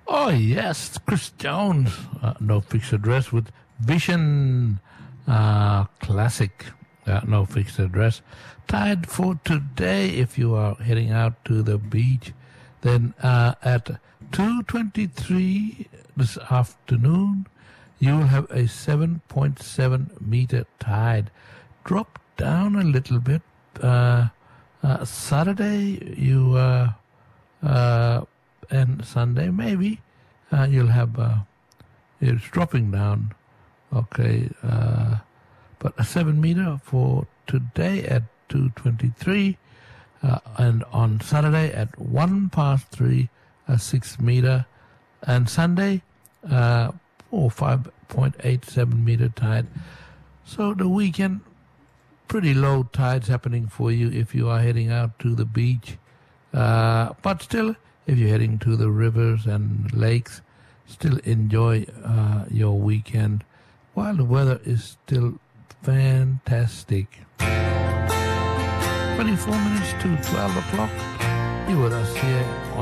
Oh, yes, Chris Jones. No Fixed Address with Vision. Classic. No Fixed Address. Tide for today, if you are heading out to the beach, then at 2:23 this afternoon, you will have a 7.7 meter tide. Drop down a little bit. Saturday, and Sunday, maybe, you'll have, it's dropping down. Okay, but a 7 meter for today at 2:23, and on Saturday at 3:01, a 6 meter, and Sunday, 5.87 meter tide. So the weekend, pretty low tides happening for you if you are heading out to the beach. But still, if you're heading to the rivers and lakes, still enjoy your weekend while the weather is still fantastic. 24 minutes to 12 o'clock. You with us here